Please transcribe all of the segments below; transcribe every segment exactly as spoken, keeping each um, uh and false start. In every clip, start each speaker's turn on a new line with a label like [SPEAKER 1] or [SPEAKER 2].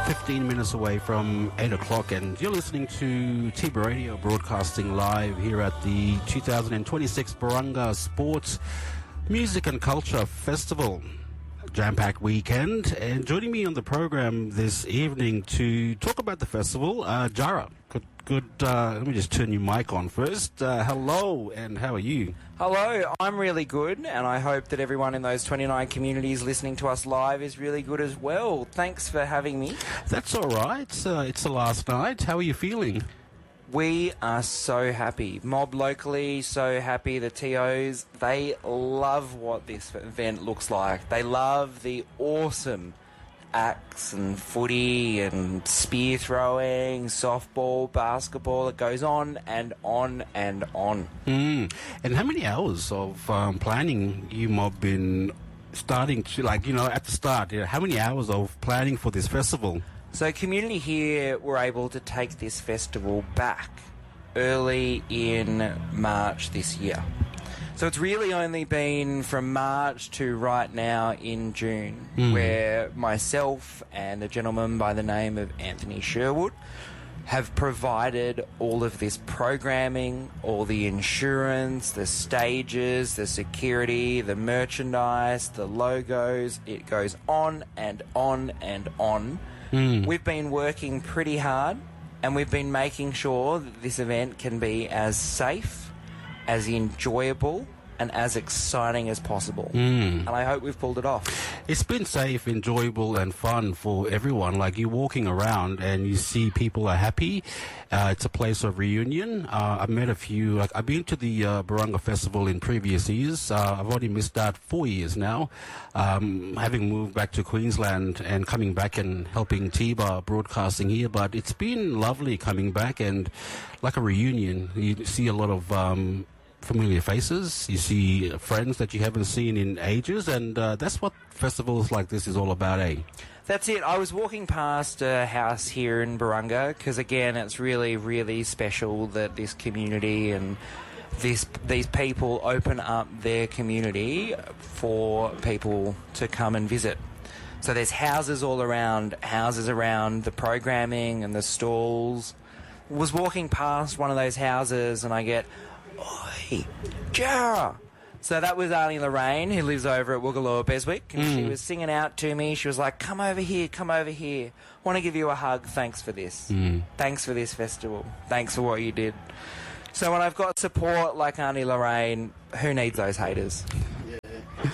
[SPEAKER 1] fifteen minutes away from eight o'clock, and you're listening to Tiba Radio, broadcasting live here at the two thousand twenty-six Barunga Sports, Music and Culture Festival. Jam-packed weekend, and joining me on the program this evening to talk about the festival, uh, Jara. Good, good. Uh, let me just turn your mic on first. Uh, hello, and how are you?
[SPEAKER 2] Hello, I'm really good, and I hope that everyone in those twenty-nine communities listening to us live is really good as well. Thanks for having me.
[SPEAKER 1] That's all right. Uh, it's the last night. How are you feeling?
[SPEAKER 2] We are so happy. Mob locally, so happy. The T Os, they love what this event looks like. They love the awesome acts and footy and spear throwing, softball, basketball. It goes on and on and on.
[SPEAKER 1] Mm. And how many hours of um, planning you mob been starting to, like, you know, at the start, you know, how many hours of planning for this festival?
[SPEAKER 2] So community here were able to take this festival back early in March this year. So it's really only been from March to right now in June, mm. where myself and a gentleman by the name of Anthony Sherwood have provided all of this programming, all the insurance, the stages, the security, the merchandise, the logos. It goes on and on and on. Mm. We've been working pretty hard, and we've been making sure that this event can be as safe, as enjoyable, and as exciting as possible. Mm. And I hope we've pulled it off.
[SPEAKER 1] It's been safe, enjoyable, and fun for everyone. Like, you're walking around and you see people are happy. Uh, it's a place of reunion. Uh, I've met a few. Like, I've been to the uh, Barunga Festival in previous years. Uh, I've already missed out four years now, um, having moved back to Queensland and coming back and helping Tiba broadcasting here. But it's been lovely coming back, and like a reunion. You see a lot of Um, familiar faces, you see friends that you haven't seen in ages, and uh, that's what festivals like this is all about, eh?
[SPEAKER 2] That's it. I was walking past a house here in Barunga, because again, it's really, really special that this community and this these people open up their community for people to come and visit. So there's houses all around, houses around the programming and the stalls. I was walking past one of those houses and I get, "Oi, Jara!" So that was Auntie Lorraine, who lives over at Woogaloo Beswick, and mm. she was singing out to me. She was like, "Come over here, come over here. Want to give you a hug. Thanks for this. Mm. Thanks for this festival. Thanks for what you did." So when I've got support like Auntie Lorraine, who needs those haters?
[SPEAKER 3] Yeah.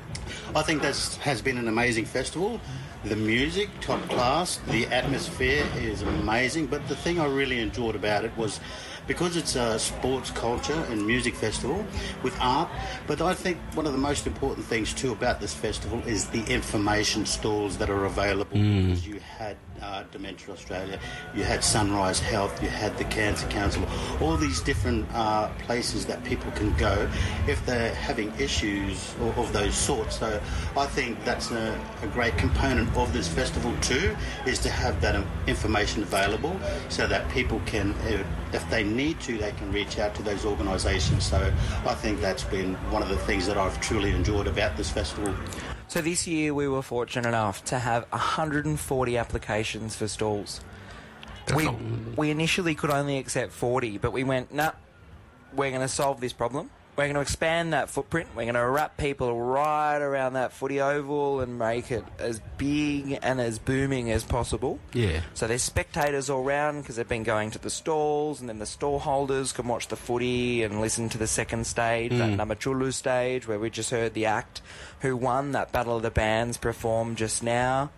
[SPEAKER 3] I think that has been an amazing festival. The music, top class. The atmosphere is amazing. But the thing I really enjoyed about it was, because it's a sports culture and music festival with art, but I think one of the most important things too about this festival is the information stalls that are available. Mm. Because you had uh, Dementia Australia, you had Sunrise Health, you had the Cancer Council, all these different uh, places that people can go if they're having issues or, of those sorts. So I think that's a, a great component of this festival too, is to have that information available so that people can, if they need to, they can reach out to those organisations. So I think that's been one of the things that I've truly enjoyed about this festival.
[SPEAKER 2] So this year we were fortunate enough to have one hundred forty applications for stalls. We, we initially could only accept forty, but we went, nah, we're going to solve this problem. We're going to expand that footprint. We're going to wrap people right around that footy oval and make it as big and as booming as possible.
[SPEAKER 1] Yeah.
[SPEAKER 2] So there's spectators all around because they've been going to the stalls, and then the stall holders can watch the footy and listen to the second stage, mm. that Namachulu stage where we just heard the act who won that Battle of the Bands perform just now.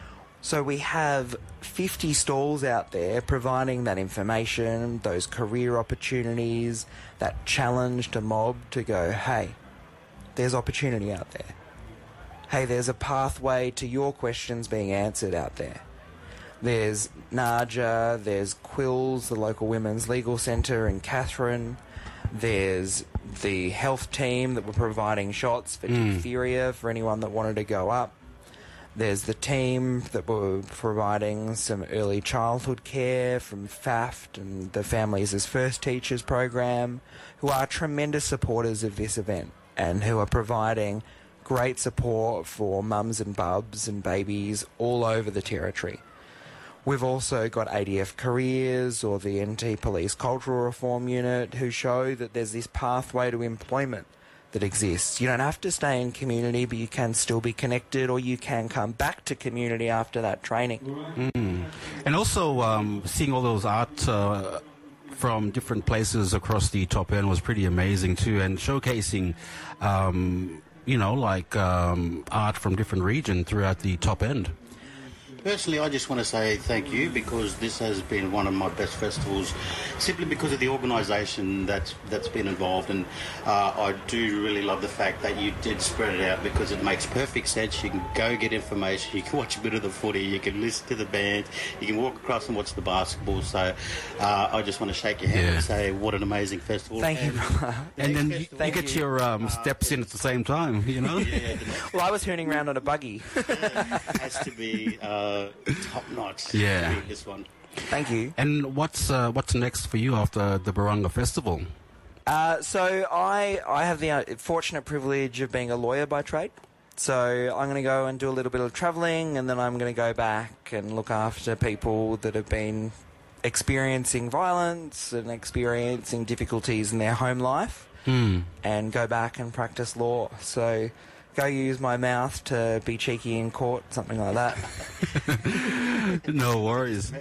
[SPEAKER 2] So we have fifty stalls out there providing that information, those career opportunities, that challenge to mob to go, hey, there's opportunity out there. Hey, there's a pathway to your questions being answered out there. There's Naja, there's Quills, the local women's legal centre in Catherine. There's the health team that were providing shots for mm. diphtheria for anyone that wanted to go up. There's the team that were providing some early childhood care from F A F T and the Families as First Teachers program, who are tremendous supporters of this event and who are providing great support for mums and bubs and babies all over the territory. We've also got A D F Careers or the N T Police Cultural Reform Unit who show that there's this pathway to employment that exists. You don't have to stay in community, but you can still be connected, or you can come back to community after that training.
[SPEAKER 1] Mm. And also um, seeing all those art uh, from different places across the top end was pretty amazing too, and showcasing um, you know, like um, art from different regions throughout the top end.
[SPEAKER 3] Personally, I just want to say thank you, because this has been one of my best festivals, simply because of the organisation that's that's been involved, and uh, I do really love the fact that you did spread it out, because it makes perfect sense. You can go get information, you can watch a bit of the footy, you can listen to the band, you can walk across and watch the basketball. So uh, I just want to shake your hand yeah. and say what an amazing festival.
[SPEAKER 2] Thank
[SPEAKER 3] and,
[SPEAKER 2] you.
[SPEAKER 1] And then you, you get you. your um, steps uh, in at the same time, you know?
[SPEAKER 3] Yeah, yeah,
[SPEAKER 2] well, I was hooning around on a buggy.
[SPEAKER 3] Has to be... Uh, top notch.
[SPEAKER 1] Yeah.
[SPEAKER 3] This one.
[SPEAKER 2] Thank you.
[SPEAKER 1] And what's uh, what's next for you after the Barunga Festival?
[SPEAKER 2] Uh, so I I have the uh, fortunate privilege of being a lawyer by trade. So I'm going to go and do a little bit of travelling, and then I'm going to go back and look after people that have been experiencing violence and experiencing difficulties in their home life,
[SPEAKER 1] mm.
[SPEAKER 2] and go back and practice law. So go use my mouth to be cheeky in court, something like that.
[SPEAKER 1] No worries.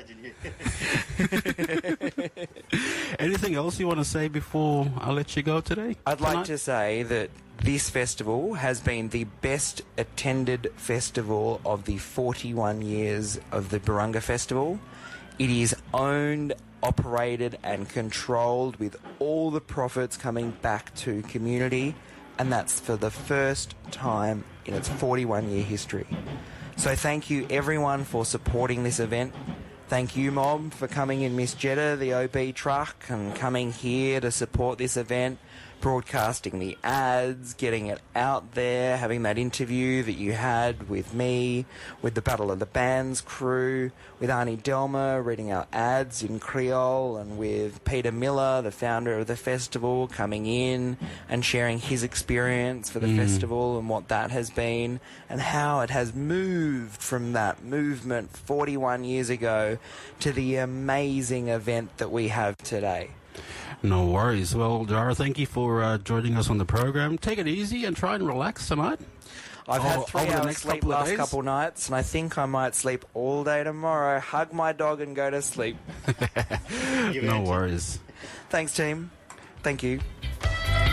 [SPEAKER 1] Anything else you want to say before I let you go today?
[SPEAKER 2] I'd
[SPEAKER 1] tonight?
[SPEAKER 2] like to say that this festival has been the best attended festival of the forty-one years of the Barunga Festival. It is owned, operated and controlled, with all the profits coming back to community. And that's for the first time in its forty-one year history. So thank you everyone for supporting this event. Thank you, Mob, for coming in Miss Jetta, the O B truck, and coming here to support this event, broadcasting the ads, getting it out there, having that interview that you had with me, with the Battle of the Bands crew, with Arnie Delmer reading out ads in Creole, and with Peter Miller, the founder of the festival, coming in and sharing his experience for the mm. festival and what that has been, and how it has moved from that movement forty-one years ago to the amazing event that we have today.
[SPEAKER 1] No worries. Well, Dara, thank you for uh, joining us on the program. Take it easy and try and relax tonight.
[SPEAKER 2] I've
[SPEAKER 1] oh,
[SPEAKER 2] had three
[SPEAKER 1] over
[SPEAKER 2] hours
[SPEAKER 1] the next
[SPEAKER 2] sleep
[SPEAKER 1] couple of
[SPEAKER 2] last
[SPEAKER 1] days.
[SPEAKER 2] couple nights, and I think I might sleep all day tomorrow. Hug my dog and go to sleep.
[SPEAKER 1] No worries.
[SPEAKER 2] Thanks, team. Thank you.